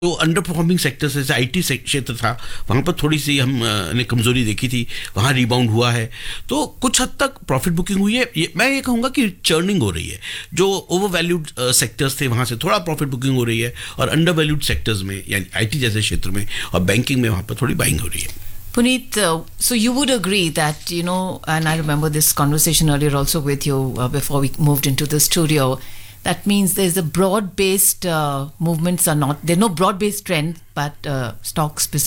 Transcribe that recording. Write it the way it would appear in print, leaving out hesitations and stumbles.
तो under performing sectors जैसे IT क्षेत्र था, वहाँ पर थोड़ी सी हमने कमजोरी देखी थी, वहाँ रिबाउंड हुआ है। तो कुछ हद तक प्रॉफिट बुकिंग हुई है। मैं ये कहूँगा कि चर्निंग हो रही है। जो ओवर वैल्यूड सेक्टर्स थे वहाँ से थोड़ा प्रॉफिट बुकिंग हो रही है, और अंडर वैल्यूड सेक्टर्स में यानी आईटी जैसे क्षेत्र में और बैंकिंग में वहाँ पर थोड़ी बाइंग हो रही है। Puneet, so you would agree that, and I remember this conversation earlier also with you before we moved into the studio, that means there's a broad-based movements are not, there are no broad-based trend, but stock specific